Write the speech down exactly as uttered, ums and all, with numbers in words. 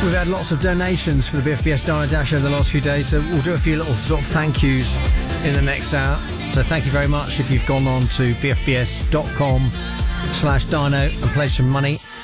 We've had lots of donations for the B F B S Dino Dash over the last few days, so we'll do a few little sort of thank yous in the next hour. So thank you very much if you've gone on to bfbs.com slash dino and pledged some money.